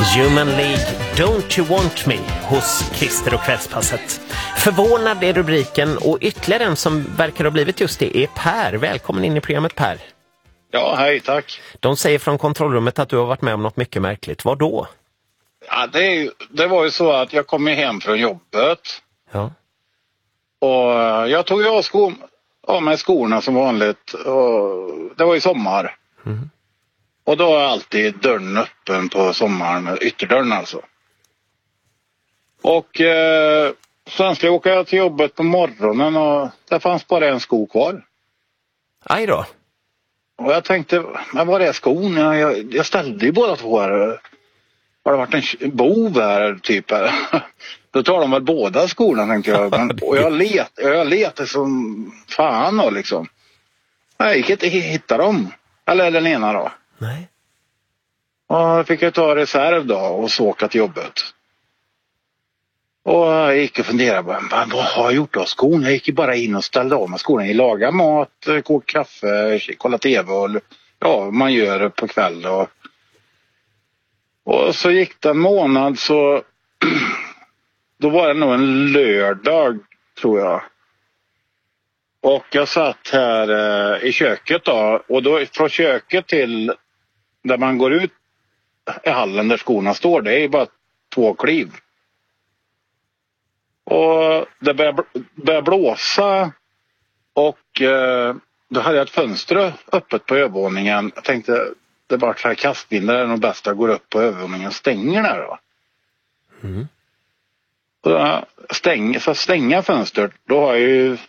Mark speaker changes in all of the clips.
Speaker 1: Human League, Don't You Want Me hos Christer och Kvällspasset. Förvånad är rubriken och ytterligare en som verkar ha blivit just det är Per. Välkommen in i programmet, Per.
Speaker 2: Ja, hej, tack.
Speaker 1: De säger från kontrollrummet att du har varit med om något mycket märkligt. Vad då?
Speaker 2: Ja, det var ju så att jag kom hem från jobbet.
Speaker 1: Ja.
Speaker 2: Och jag tog ju av mig skorna som vanligt. Och det var ju sommar.
Speaker 1: Mm.
Speaker 2: Och då är alltid dörren öppen på sommaren, ytterdörren alltså. Och sen skulle jag åka till jobbet på morgonen och det fanns bara en sko kvar.
Speaker 1: Aj då.
Speaker 2: Och jag tänkte, men vad är skon? Jag ställde ju båda två här. Har det varit en bov här typ? Då tar de väl båda skorna, tänkte jag. Och jag letade som fan då liksom. Jag gick inte hitta dem. Eller den ena då.
Speaker 1: Nej.
Speaker 2: Och jag fick ta reserv då och så åka till jobbet. Och jag gick och funderade på vad har jag gjort av skon? Jag gick ju bara in och ställde av med skorna. Jag lagar mat, koka kaffe, kolla tv och ja, man gör det på kväll. Och så gick det en månad så då var det nog en lördag tror jag. Och jag satt här i köket då. Och då från köket till där man går ut i hallen där skorna står, det är bara 2 kliv. Och det började blåsa och då hade jag ett fönster öppet på övervåningen. Jag tänkte, det är bara så här kastvindar är nog bäst att gå upp på övervåningen och stänger där då.
Speaker 1: Mm.
Speaker 2: Och för att stänga fönstret, då har jag ju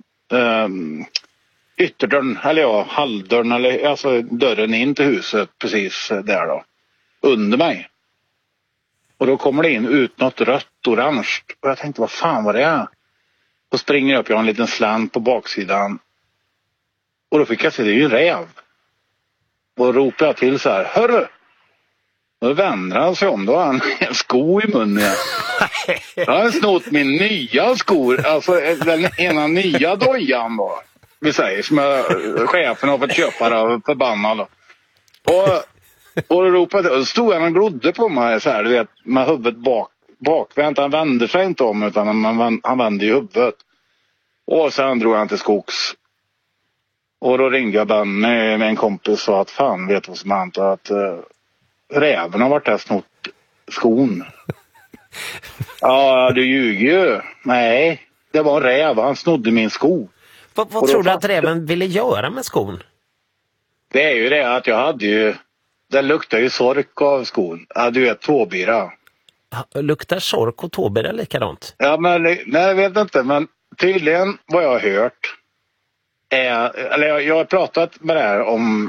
Speaker 2: ytterdörren, eller ja, halldörren, eller alltså dörren in till huset precis där då. Under mig. Och då kommer det in ut något rött, orange. Och jag tänkte, vad fan var det är? Och springer upp, jag har en liten slant på baksidan. Och då fick jag se, det är ju en räv. Och ropade jag till så här, hörru! Och då vänder han sig om, då har han en sko i munnen. Jag har snott min nya skor, alltså den ena nya dojan då. Vi säger, som chefen har fått köpa det förbannad. Och då ropade, och stod han och glodde på mig så här, du vet, med huvudet bakvänt. Han vände sig inte om, utan han vände ju huvudet. Och sen drog han till skogs. Och då ringde jag Benny med en kompis och sa att fan, vet vad som har hänt, att räven har varit där snott skon. Ja, du ljuger ju. Nej, det var en räv, han snodde min sko.
Speaker 1: Vad tror du att räven ville göra med skon?
Speaker 2: Det är ju det att jag hade ju, det luktar ju sork av skon. Ja, du vet, tåbira.
Speaker 1: Luktar sork och tåbira likadant?
Speaker 2: Ja, men nej, jag vet inte, men tydligen vad jag har hört är, eller jag har pratat med det här om